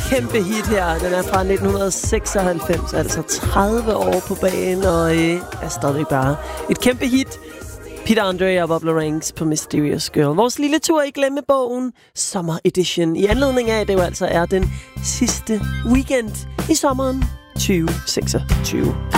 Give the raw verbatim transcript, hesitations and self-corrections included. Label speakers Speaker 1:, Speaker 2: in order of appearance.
Speaker 1: kæmpe hit her. Den er fra nitten seksoghalvfems, altså tredive år på banen, og øh, er stadig bare et kæmpe hit. Peter Andre og Bob Lorenz på Mysterious Girl. Vores lille tur i glemmebogen, Summer Edition. I anledning af, at det jo altså er den sidste weekend i sommeren tyve seksogtyve.